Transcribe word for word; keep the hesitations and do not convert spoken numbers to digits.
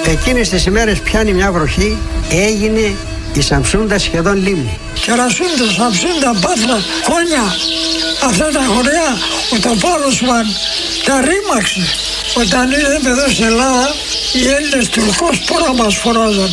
Εκείνες τις ημέρες πιάνει μια βροχή, έγινε η Σαμσούντα σχεδόν λίμνη. Κερασούντα, Σαμσούντα, Πάτρα, Κόνια, αυτά τα χωριά, ο Τοπόλοσμαν τα ρήμαξε. Όταν ήρθαμε εδώ στην Ελλάδα, οι Έλληνες Τουρκός πόρα μας φοράζαν.